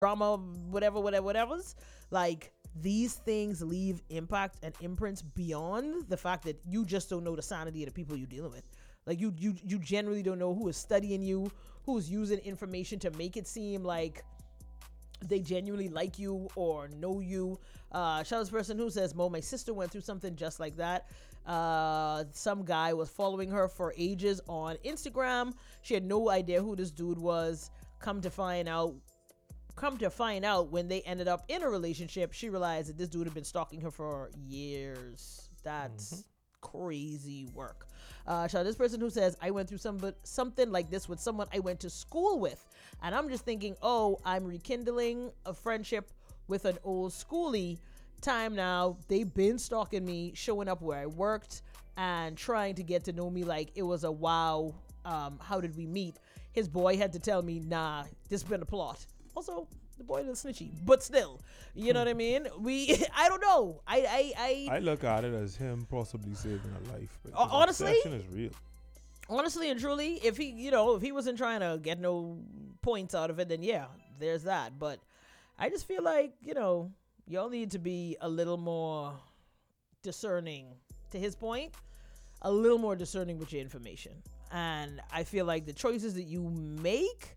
drama, whatever's. Like, these things leave impact and imprints beyond the fact that you just don't know the sanity of the people you're dealing with. Like, you generally don't know who is studying you, who's using information to make it seem like they genuinely like you or know you. Shout out this person who says, Mo, my sister went through something just like that. Some guy was following her for ages on Instagram. She had no idea who this dude was. Come to find out, when they ended up in a relationship, she realized that this dude had been stalking her for years. That's crazy work. Shout out this person who says, I went through something like this with someone I went to school with, and I'm just thinking, oh, I'm rekindling a friendship with an old schoolie. Time now, they've been stalking me, showing up where I worked and trying to get to know me like it was a wow. How did we meet? His boy had to tell me, nah, this been a plot. Also, the boy is snitchy, but still, you know what I mean? I don't know. I look at it as him possibly saving a life. Honestly, obsession is real. Honestly and truly, if he wasn't trying to get no points out of it, then yeah, there's that. But I just feel like, y'all need to be a little more discerning. To his point, a little more discerning with your information. And I feel like the choices that you make,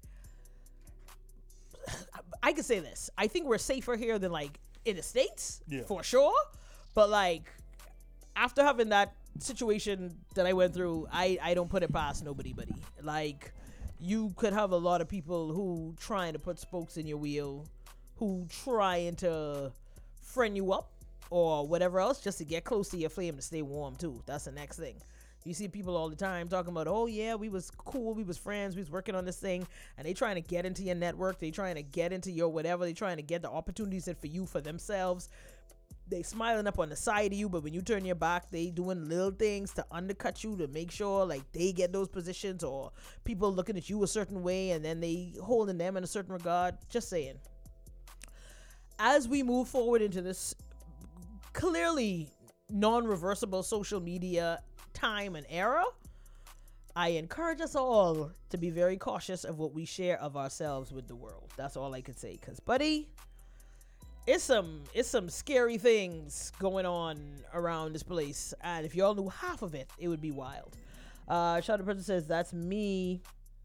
I could say this. I think we're safer here than like in the States, for sure. But like after having that situation that I went through, I don't put it past nobody, buddy. Like, you could have a lot of people who trying to put spokes in your wheel, who trying to friend you up or whatever else just to get close to your flame to stay warm too. That's the next thing. You see people all the time talking about, oh yeah, we was cool, we was friends, we was working on this thing, and they trying to get into your network, they trying to get into your whatever, they trying to get the opportunities that for you for themselves. They smiling up on the side of you, but when you turn your back, they doing little things to undercut you to make sure like they get those positions, or people looking at you a certain way and then they holding them in a certain regard. Just saying. As we move forward into this clearly non-reversible social media time and era, I encourage us all to be very cautious of what we share of ourselves with the world. That's all I could say, because buddy, it's some scary things going on around this place, and if y'all knew half of it, it would be wild. Shout out to person says, that's me.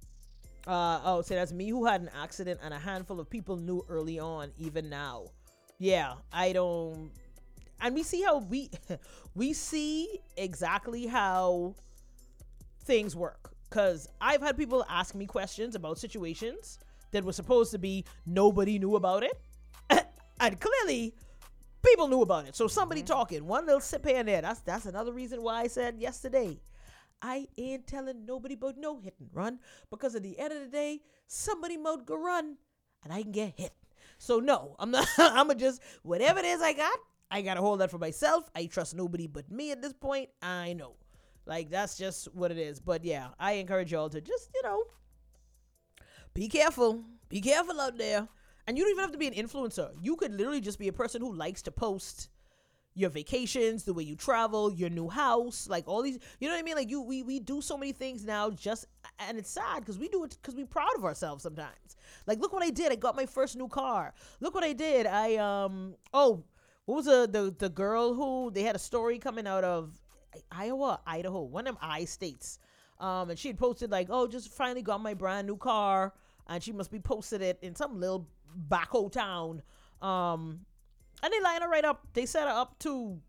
That's me who had an accident and a handful of people knew early on, even now. Yeah, I don't. And we see how we see exactly how things work. Because I've had people ask me questions about situations that were supposed to be nobody knew about it. And clearly, people knew about it. So somebody talking, one little sip here and there. That's another reason why I said yesterday, I ain't telling nobody about no hit and run. Because at the end of the day, somebody might go run and I can get hit. So no, I'm not. I'ma just, whatever it is I gotta hold that for myself. I trust nobody but me at this point. I know. Like, that's just what it is. But yeah, I encourage y'all to just, be careful. Be careful out there. And you don't even have to be an influencer. You could literally just be a person who likes to post your vacations, the way you travel, your new house, like all these, you know what I mean? Like we do so many things now and it's sad because we do it because we're proud of ourselves sometimes. Like, look what I did. I got my first new car. Look what I did. What was the girl who, they had a story coming out of Idaho, one of them I states. And she had posted like, oh, just finally got my brand new car. And she must be posted it in some little backhoe town. And they line her right up. They set her up to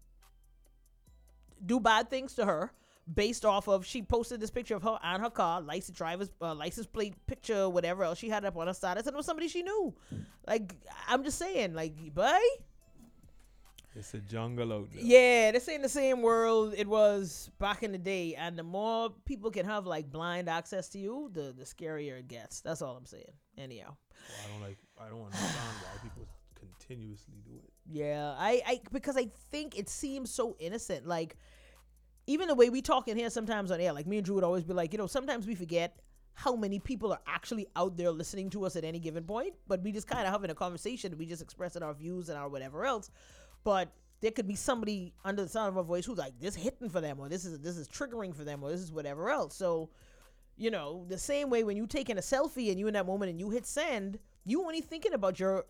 do bad things to her based off of, she posted this picture of her and her car, license plate picture, whatever else she had up on her status, and it was somebody she knew. Like, I'm just saying, like, boy, it's a jungle out there. Yeah, this ain't the same world it was back in the day. And the more people can have like blind access to you, the scarier it gets. That's all I'm saying. Anyhow. Well, I don't understand why people continuously do it. Yeah, because I think it seems so innocent. Like, even the way we talk in here sometimes on air, like me and Drew would always be like, sometimes we forget how many people are actually out there listening to us at any given point. But we just kind of having a conversation. We just expressing our views and our whatever else. But there could be somebody under the sound of our voice who's like, this hitting for them, or this is triggering for them, or this is whatever else. So, the same way when you taking a selfie and you in that moment and you hit send, You only thinking about your